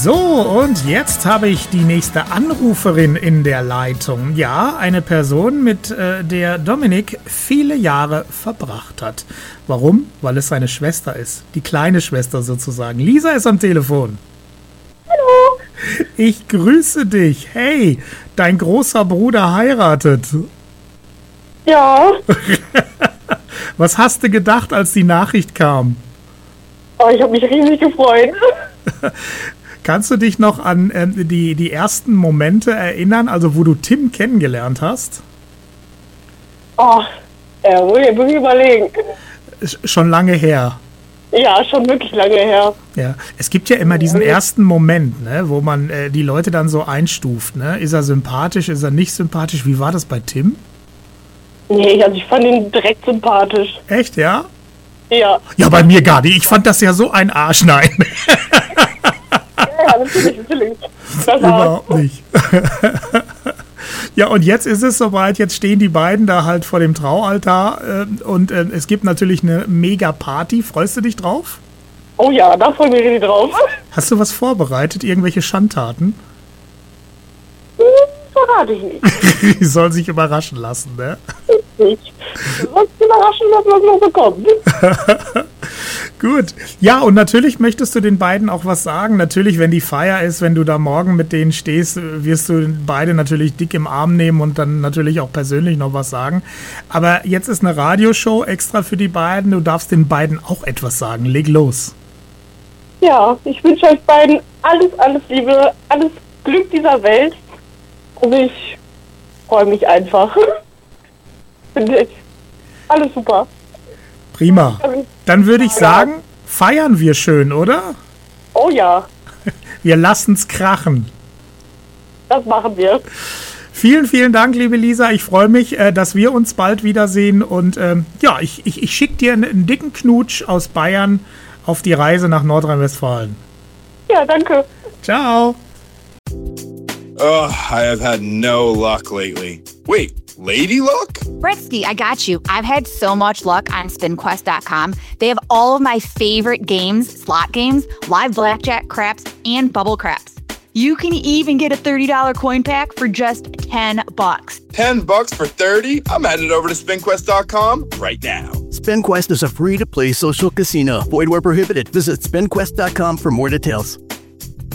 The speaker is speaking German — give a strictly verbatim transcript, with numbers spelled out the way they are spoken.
So, und jetzt habe ich die nächste Anruferin in der Leitung. Ja, eine Person, mit äh, der Dominik viele Jahre verbracht hat. Warum? Weil es seine Schwester ist. Die kleine Schwester sozusagen. Lisa ist am Telefon. Hallo. Ich grüße dich. Hey, dein großer Bruder heiratet. Ja. Was hast du gedacht, als die Nachricht kam? Oh, ich habe mich riesig gefreut. Kannst du dich noch an äh, die, die ersten Momente erinnern, also wo du Tim kennengelernt hast? Oh, ja, muss ich wirklich überlegen. Ist schon lange her. Ja, schon wirklich lange her. Ja, es gibt ja immer diesen ersten Moment, ne, wo man äh, die Leute dann so einstuft. Ne? Ist er sympathisch, ist er nicht sympathisch? Wie war das bei Tim? Nee, also ich fand ihn direkt sympathisch. Echt, ja? Ja. Ja, bei mir gar nicht. Ich fand das ja so ein Arsch, nein. Ja, natürlich, natürlich. Das Überhaupt nicht. Ja, und jetzt ist es soweit, jetzt stehen die beiden da halt vor dem Traualtar äh, und äh, es gibt natürlich eine Mega-Party. Freust du dich drauf? Oh ja, da freue ich mich richtig drauf. Hast du was vorbereitet? Irgendwelche Schandtaten? Hm, verrate ich nicht. Die sollen sich überraschen lassen, ne? Nicht. Sonst überraschen, dass man es noch bekommt. Gut. Ja, und natürlich möchtest du den beiden auch was sagen. Natürlich, wenn die Feier ist, wenn du da morgen mit denen stehst, wirst du beide natürlich dick im Arm nehmen und dann natürlich auch persönlich noch was sagen. Aber jetzt ist eine Radioshow extra für die beiden. Du darfst den beiden auch etwas sagen. Leg los. Ja, ich wünsche euch beiden alles, alles Liebe, alles Glück dieser Welt. Und ich freue mich einfach. Finde ich. Alles super. Prima. Dann würde ich sagen, feiern wir schön, oder? Oh ja. Wir lassen's krachen. Das machen wir. Vielen, vielen Dank, liebe Lisa. Ich freue mich, äh, dass wir uns bald wiedersehen. Und ähm, ja, ich, ich, ich schicke dir einen, einen dicken Knutsch aus Bayern auf die Reise nach Nordrhein-Westfalen. Ja, danke. Ciao. Oh, I have had no luck lately. Wait, lady luck? Britsky, I got you. I've had so much luck on spin quest dot com. They have all of my favorite games, slot games, live blackjack, craps, and bubble craps. You can even get a thirty dollars coin pack for just ten bucks. ten bucks for thirty? I'm headed over to spin quest dot com right now. SpinQuest is a free-to-play social casino. Void where prohibited. Visit spin quest dot com for more details.